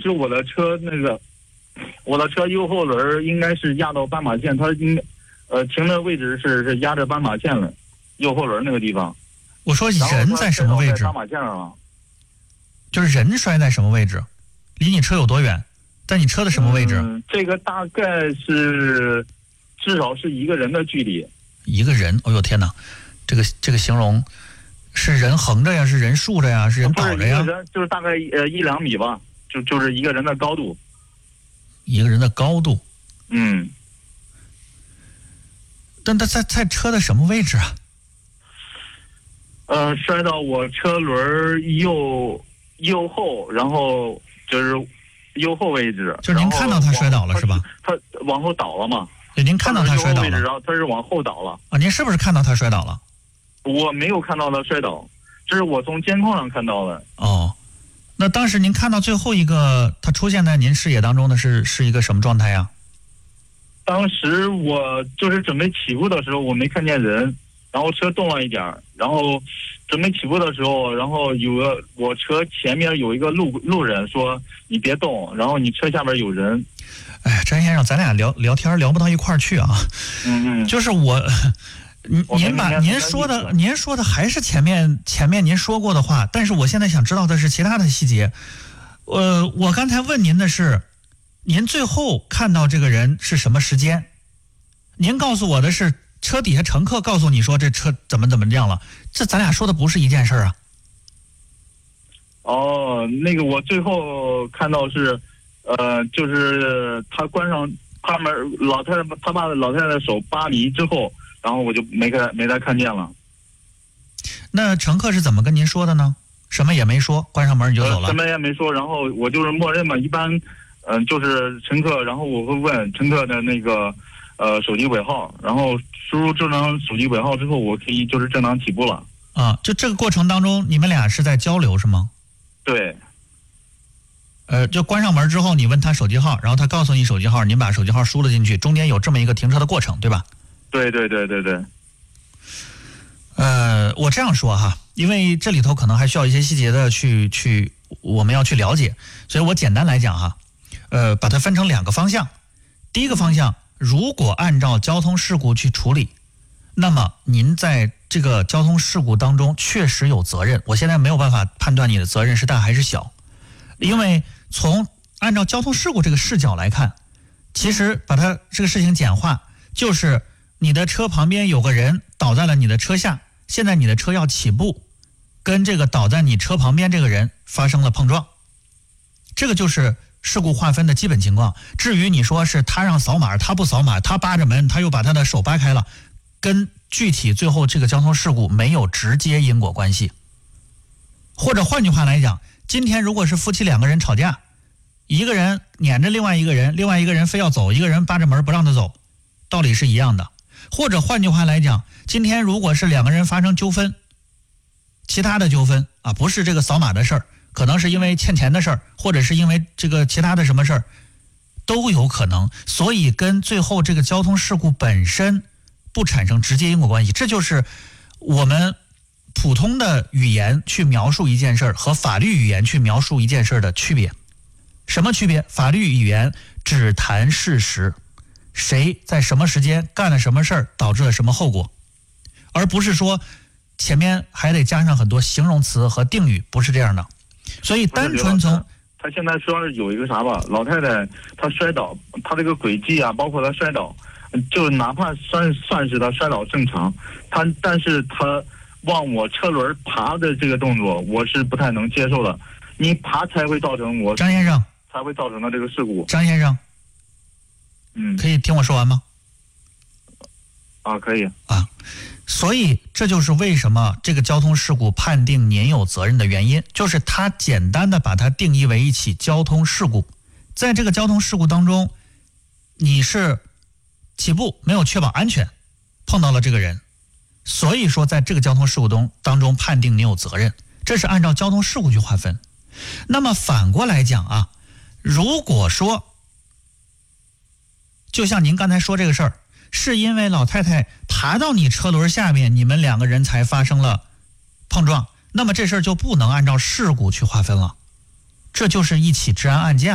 时我的车右后轮应该是压到斑马线，它停的位置是压着斑马线了，右后轮那个地方。 我说人在什么位置？ 斑马线上了。 就是人摔在什么位置？离你车有多远？在你车的什么位置？ 这个大概是至少是一个人的距离。 一个人？哦呦天哪，这个形容是人横着呀，是人竖着呀，是人倒着呀？ 就是大概1-2米吧，就是一个人的高度。 一个人的高度。但他在车的什么位置啊？ 摔到我车轮右后，然后就是右后位置。 就是您看到他摔倒了是吧？ 他往后倒了嘛？ 对，您看到他摔倒了。 然后他是往后倒了。 啊，您是不是看到他摔倒了？ 我没有看到他摔倒，这是我从监控上看到的。 哦，那当时您看到最后一个他出现在您视野当中的是一个什么状态呀？ 当时我就是准备起步的时候，我没看见人，然后车动了一点，然后准备起步的时候，然后我车前面有一个路人说你别动，然后你车下边有人。 哎，张先生，咱俩聊天聊不到一块儿去啊。就是您说的还是前面您说过的话，但是我现在想知道的是其他的细节。我刚才问您的是，您最后看到这个人是什么时间？您告诉我的是车底下乘客告诉你说这车怎么样了，这咱俩说的不是一件事啊。 哦，那个我最后看到是，就是他关上他门，他把老太太的手扒离之后，然后我就没再看见了。 那乘客是怎么跟您说的呢？什么也没说，关上门你就走了？ 什么也没说，然后我就是默认嘛，一般，就是乘客，然后我会问乘客的那个手机尾号，然后输入正常手机尾号之后，我可以就是正常起步了。 啊，就这个过程当中，你们俩是在交流是吗？ 对。 就关上门之后，你问他手机号，然后他告诉你手机号，您把手机号输了进去，中间有这么一个停车的过程，对吧？ 对。 我这样说哈，因为这里头可能还需要一些细节的我们要去了解，所以我简单来讲哈，把它分成2个方向。第一个方向，如果按照交通事故去处理，那么您在这个交通事故当中确实有责任。我现在没有办法判断你的责任是大还是小，因为按照交通事故这个视角来看，其实把它这个事情简化，就是你的车旁边有个人倒在了你的车下，现在你的车要起步，跟这个倒在你车旁边这个人发生了碰撞，这个就是事故划分的基本情况。至于你说是他让扫码，他不扫码，他扒着门，他又把他的手扒开了，跟具体最后这个交通事故没有直接因果关系。或者换句话来讲，今天如果是夫妻2个人吵架，一个人撵着另外一个人，另外一个人非要走，一个人扒着门不让他走，道理是一样的。或者换句话来讲，今天如果是2个人发生纠纷，其他的纠纷啊，不是这个扫码的事儿，可能是因为欠钱的事儿，或者是因为这个其他的什么事儿，都有可能。所以跟最后这个交通事故本身不产生直接因果关系。这就是我们普通的语言去描述一件事儿和法律语言去描述一件事儿的区别。什么区别？法律语言只谈事实，谁在什么时间干了什么事儿，导致了什么后果，而不是说前面还得加上很多形容词和定语，不是这样的。所以单纯从他现在说有一个啥吧，老太太她摔倒，她这个轨迹啊，包括她摔倒，就哪怕算是她摔倒正常，但是她往我车轮爬的这个动作，我是不太能接受的。你爬才会造成张先生才会造成的这个事故。 张先生，可以听我说完吗？ 啊，可以啊。所以这就是为什么这个交通事故判定您有责任的原因，就是他简单的把它定义为一起交通事故。在这个交通事故当中，你是起步没有确保安全，碰到了这个人，所以说在这个交通事故当中判定你有责任，这是按照交通事故去划分。那么反过来讲啊，如果说就像您刚才说这个事儿，是因为老太太爬到你车轮下面，你们2个人才发生了碰撞，那么这事儿就不能按照事故去划分了，这就是一起治安案件。